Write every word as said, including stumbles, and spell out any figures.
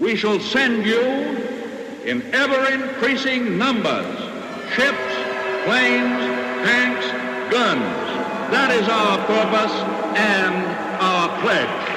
we shall send you in ever-increasing numbers, ships, planes, tanks, guns. That is our purpose and our pledge.